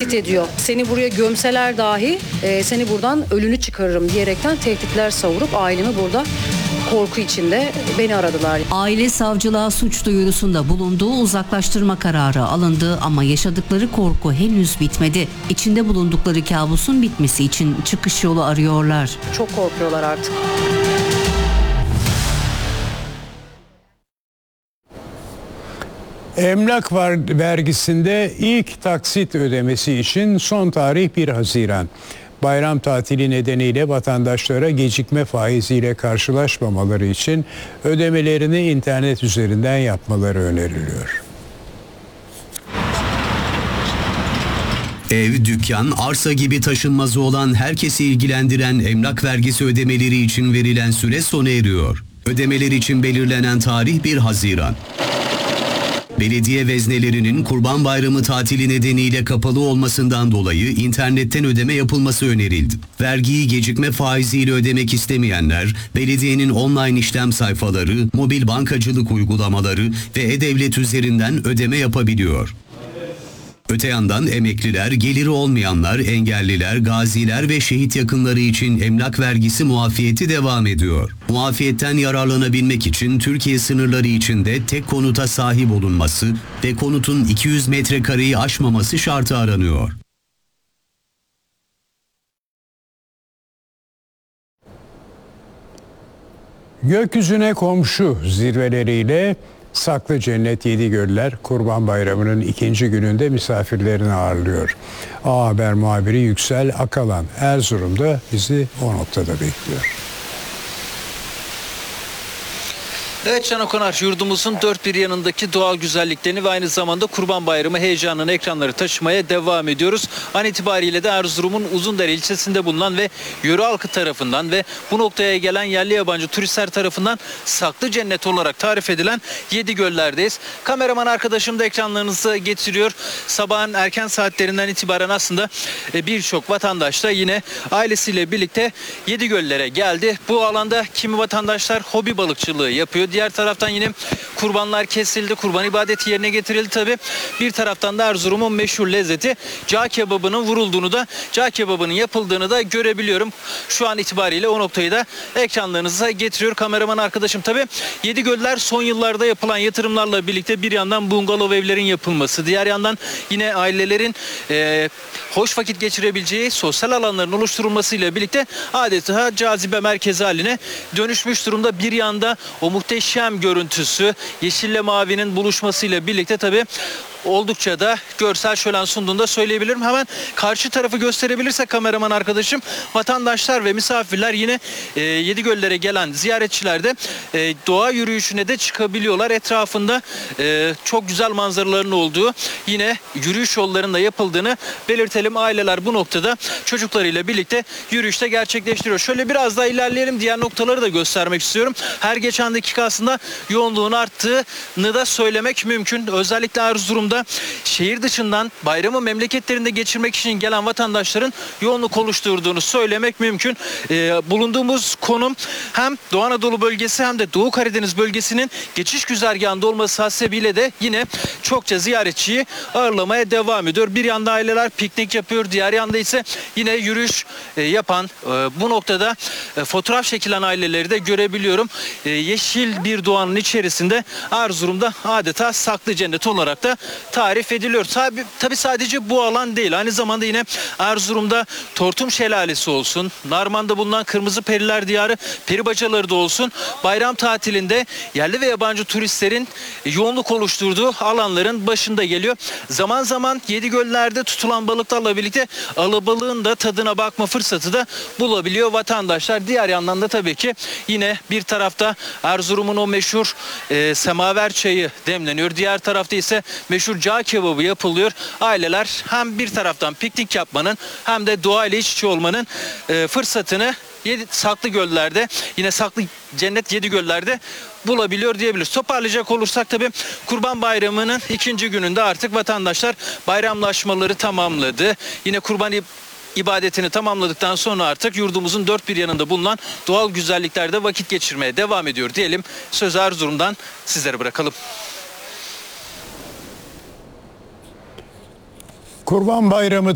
tehdit ediyor. Seni buraya gömseler dahi seni buradan ölünü çıkarırım diyerekten tehditler savurup ailemi burada korku içinde beni aradılar. Aile savcılığa suç duyurusunda bulunduğu, uzaklaştırma kararı alındı ama yaşadıkları korku henüz bitmedi. İçinde bulundukları kabusun bitmesi için çıkış yolu arıyorlar. Çok korkuyorlar artık. Emlak vergisinde ilk taksit ödemesi için son tarih 1 Haziran. Bayram tatili nedeniyle vatandaşlara gecikme faiziyle karşılaşmamaları için ödemelerini internet üzerinden yapmaları öneriliyor. Ev, dükkan, arsa gibi taşınmazı olan herkesi ilgilendiren emlak vergisi ödemeleri için verilen süre sona eriyor. Ödemeler için belirlenen tarih 1 Haziran. Belediye veznelerinin Kurban Bayramı tatili nedeniyle kapalı olmasından dolayı internetten ödeme yapılması önerildi. Vergiyi gecikme faiziyle ödemek istemeyenler, belediyenin online işlem sayfaları, mobil bankacılık uygulamaları ve e-devlet üzerinden ödeme yapabiliyor. Öte yandan emekliler, geliri olmayanlar, engelliler, gaziler ve şehit yakınları için emlak vergisi muafiyeti devam ediyor. Muafiyetten yararlanabilmek için Türkiye sınırları içinde tek konuta sahip olunması ve konutun 200 metrekareyi aşmaması şartı aranıyor. Gökyüzüne komşu zirveleriyle Saklı Cennet Yedigöller Kurban Bayramı'nın ikinci gününde misafirlerini ağırlıyor. A Haber muhabiri Yüksel Akalan Erzurum'da bizi o noktada bekliyor. Evet Can Okonar, yurdumuzun dört bir yanındaki doğal güzelliklerini ve aynı zamanda Kurban Bayramı heyecanını ekranları taşımaya devam ediyoruz. An itibariyle de Erzurum'un Uzundere ilçesinde bulunan ve yöre halkı tarafından ve bu noktaya gelen yerli yabancı turistler tarafından saklı cennet olarak tarif edilen Yedigöller'deyiz. Kameraman arkadaşım da ekranlarınızı getiriyor. Sabahın erken saatlerinden itibaren aslında birçok vatandaş da yine ailesiyle birlikte Yedigöller'e geldi. Bu alanda kimi vatandaşlar hobi balıkçılığı yapıyor. Diğer taraftan yine kurbanlar kesildi, kurban ibadeti yerine getirildi tabi. Bir taraftan da Erzurum'un meşhur lezzeti cağ kebabının vurulduğunu da, cağ kebabının yapıldığını da görebiliyorum. Şu an itibariyle o noktayı da ekranlarınıza getiriyor kameraman arkadaşım. Tabi Yedigöller son yıllarda yapılan yatırımlarla birlikte bir yandan bungalov evlerin yapılması, diğer yandan yine ailelerin hoş vakit geçirebileceği sosyal alanların oluşturulmasıyla birlikte adeta cazibe merkezi haline dönüşmüş durumda. Bir yanda o muhteşem görüntüsü, yeşille mavinin buluşmasıyla birlikte tabii oldukça da görsel şölen sunduğunu da söyleyebilirim. Hemen karşı tarafı gösterebilirse kameraman arkadaşım, vatandaşlar ve misafirler yine Yedigöller'e gelen ziyaretçiler de doğa yürüyüşüne de çıkabiliyorlar. Etrafında çok güzel manzaraların olduğu, yine yürüyüş yollarında yapıldığını belirtelim. Aileler bu noktada çocuklarıyla birlikte yürüyüşte gerçekleştiriyor. Şöyle biraz daha ilerleyelim, diğer noktaları da göstermek istiyorum. Her geçen dakika aslında yoğunluğun arttığını da söylemek mümkün. Özellikle Erzurum'da şehir dışından bayramı memleketlerinde geçirmek için gelen vatandaşların yoğunluk oluşturduğunu söylemek mümkün. Bulunduğumuz konum hem Doğu Anadolu bölgesi hem de Doğu Karadeniz bölgesinin geçiş güzergahında olması hasebiyle de yine çokça ziyaretçiyi ağırlamaya devam ediyor. Bir yanda aileler piknik yapıyor, diğer yanda ise yine yürüyüş yapan, bu noktada fotoğraf çekilen aileleri de görebiliyorum. Yeşil bir doğanın içerisinde Erzurum'da adeta saklı cennet olarak da tarif ediliyor. Tabii sadece bu alan değil. Aynı zamanda yine Erzurum'da Tortum Şelalesi olsun, Narman'da bulunan Kırmızı Periler Diyarı peribacaları da olsun, bayram tatilinde yerli ve yabancı turistlerin yoğunluk oluşturduğu alanların başında geliyor. Zaman zaman Yedigöller'de tutulan balıklarla birlikte alabalığın da tadına bakma fırsatı da bulabiliyor vatandaşlar. Diğer yandan da tabii ki yine bir tarafta Erzurum'un o meşhur semaver çayı demleniyor. Diğer tarafta ise meşhur cağ kebabı yapılıyor. Aileler hem bir taraftan piknik yapmanın hem de doğayla iç içe olmanın fırsatını saklı göllerde, yine saklı cennet Yedigöller'de bulabiliyor diyebiliriz. Toparlayacak olursak tabii Kurban Bayramı'nın ikinci gününde artık vatandaşlar bayramlaşmaları tamamladı. Yine kurban ibadetini tamamladıktan sonra artık yurdumuzun dört bir yanında bulunan doğal güzelliklerde vakit geçirmeye devam ediyor diyelim. Sözü Erzurum'dan sizlere bırakalım. Kurban Bayramı